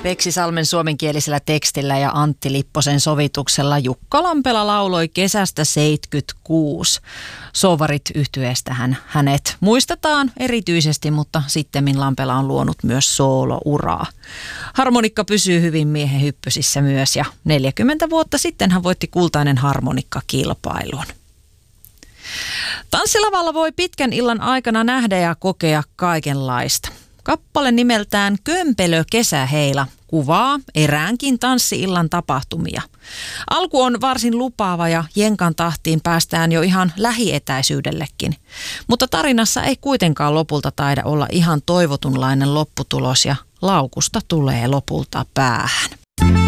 Peksi Salmen suomenkielisellä tekstillä ja Antti Lipposen sovituksella Jukka Lampela lauloi kesästä 1976. Sovarit -yhtyeestä hänet muistetaan erityisesti, mutta sittemmin Lampela on luonut myös soolouraa. Harmonikka pysyy hyvin miehen hyppysissä myös ja 40 vuotta sitten hän voitti Kultainen harmonikka-kilpailun. Tanssilavalla voi pitkän illan aikana nähdä ja kokea kaikenlaista. Kappale nimeltään Kömpelö kesäheila kuvaa eräänkin tanssi-illan tapahtumia. Alku on varsin lupaava ja jenkan tahtiin päästään jo ihan lähietäisyydellekin. Mutta tarinassa ei kuitenkaan lopulta taida olla ihan toivotunlainen lopputulos ja laukusta tulee lopulta päähän.